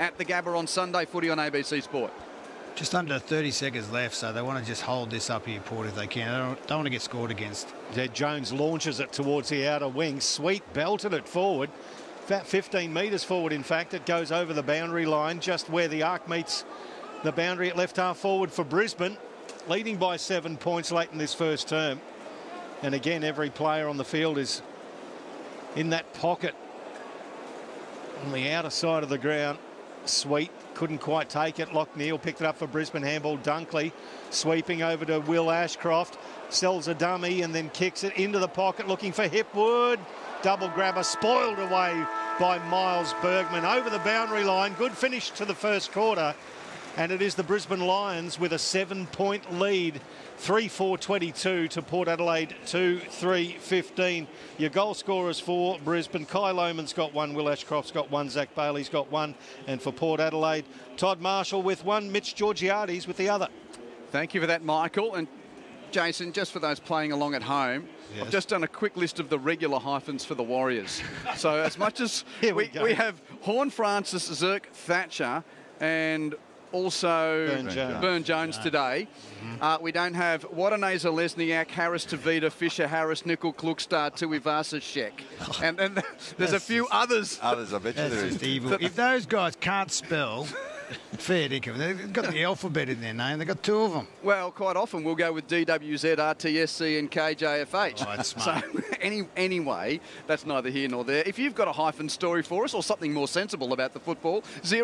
at the Gabba on Sunday Footy on ABC Sport. Just under 30 seconds left, so they want to just hold this up here, Port, if they can. They don't want to get scored against. Yeah, Jones launches it towards the outer wing. Sweet belted it forward. About 15 metres forward, in fact. It goes over the boundary line, just where the arc meets the boundary at left half forward for Brisbane, leading by 7 points late in this first term. And again, every player on the field is in that pocket on the outer side of the ground. Sweet couldn't quite take it. Lockneil picked it up for Brisbane handball. Dunkley sweeping over to Will Ashcroft, sells a dummy and then kicks it into the pocket looking for Hipwood. Double grabber spoiled away by Miles Bergman over the boundary line. Good finish to the first quarter, and it is the Brisbane Lions with a 7-point lead. 3-4-22 to Port Adelaide 2-3-15. Your goal scorers for Brisbane: Kai Lohmann's got one, Will Ashcroft's got one, Zach Bailey's got one, and for Port Adelaide, Todd Marshall with one, Mitch Georgiades with the other. Thank you for that, Michael. And Jason, just for those playing along at home, yes, I've just done a quick list of the regular hyphens for the Warriors. So as much as we have Horne-Francis, Zerk, Thatcher, and also Burn Jones today. We don't have Wadaneza, Lesniak, Harris, Tavita, Fisher, Harris, Nickel, Klukstad, Tuivasa-Shek. And then there's a few others. I bet you there is. Evil. If those guys can't spell, fair dinkum. They've got the alphabet in their name. They've got two of them. Well, quite often we'll go with DWZ, RTSC and KJFH. Oh, that's smart. So anyway, that's neither here nor there. If you've got a hyphen story for us or something more sensible about the football,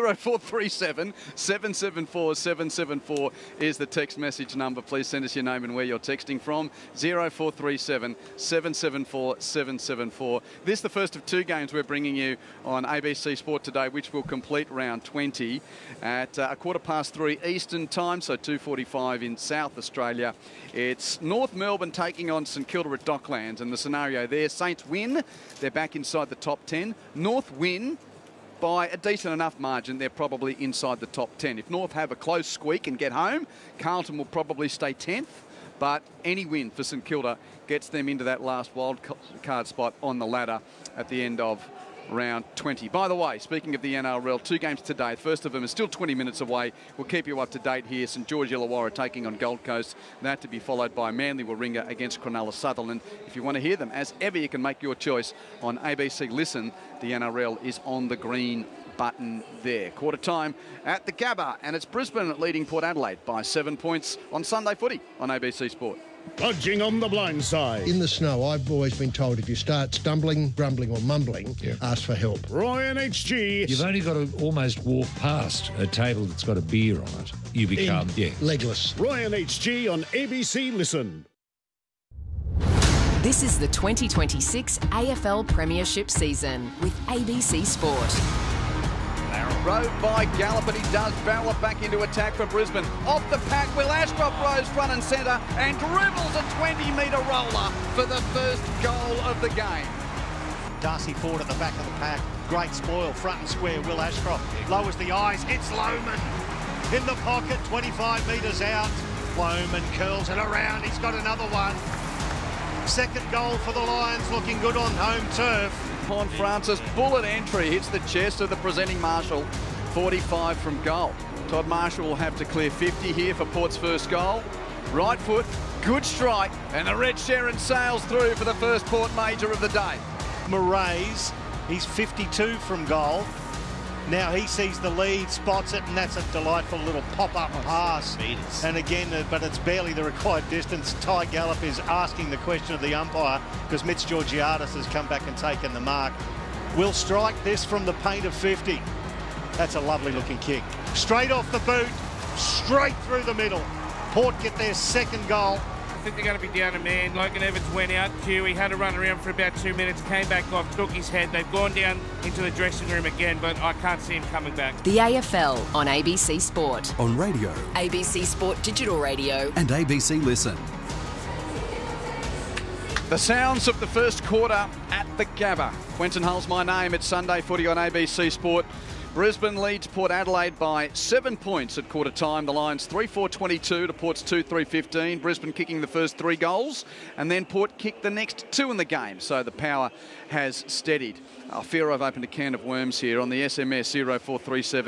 0437 774 774 is the text message number. Please send us your name and where you're texting from. 0437 774 774. This is the first of two games we're bringing you on ABC Sport today, which will complete round 20 at 3:15 Eastern time, so 2:45 in South Australia. It's North Melbourne taking on St Kilda at Docklands, and the scenario there: Saints win, they're back inside the top 10. North win by a decent enough margin, they're probably inside the top 10. If North have a close squeak and get home, Carlton will probably stay 10th, but any win for St Kilda gets them into that last wild card spot on the ladder at the end of round 20. By the way, speaking of the NRL, two games today. The first of them is still 20 minutes away. We'll keep you up to date here. St George Illawarra taking on Gold Coast. That to be followed by Manly Warringah against Cronulla Sutherland. If you want to hear them, as ever, you can make your choice on ABC Listen. The NRL is on the green button there. Quarter time at the Gabba, and it's Brisbane leading Port Adelaide by 7 points on Sunday Footy on ABC Sport. Dodging on the blind side. In the snow, I've always been told if you start stumbling, grumbling or mumbling, ask for help. Roy and HG. You've only got to almost walk past a table that's got a beer on it. You become, legless. Roy and HG on ABC Listen. This is the 2026 AFL Premiership season with ABC Sport. Rode by Gallop, and he does barrel it back into attack for Brisbane. Off the pack, Will Ashcroft rose front and centre and dribbles a 20-metre roller for the first goal of the game. Darcy Ford at the back of the pack. Great spoil, front and square. Will Ashcroft lowers the eyes, hits Lohmann in the pocket, 25 metres out. Lohmann curls it around, he's got another one. Second goal for the Lions, looking good on home turf. Horne-Francis, bullet entry, hits the chest of the presenting Marshall, 45 from goal. Todd Marshall will have to clear 50 here for Port's first goal. Right foot, good strike, and the red Sharon sails through for the first Port major of the day. Moraes, he's 52 from goal. Now he sees the lead, spots it, and that's a delightful little pop-up pass. And again, but it's barely the required distance. Ty Gallop is asking the question of the umpire because Mitch Georgiades has come back and taken the mark. Will strike this from the paint of 50. That's a lovely looking kick. Straight off the boot, straight through the middle. Port get their second goal. I think they're going to be down a man. Logan Evans went out. He had a run around for about 2 minutes, came back off, took his head. They've gone down into the dressing room again, but I can't see him coming back. The AFL on ABC Sport. On radio. ABC Sport Digital Radio. And ABC Listen. The sounds of the first quarter at the Gabba. Quentin Hull's my name. It's Sunday Footy on ABC Sport. Brisbane leads Port Adelaide by 7 points at quarter time. The Lions 3-4-22 to Port's 2-3-15. Brisbane kicking the first 3 goals, and then Port kicked the next 2 in the game. So the power has steadied. I fear I've opened a can of worms here on the SMS 0437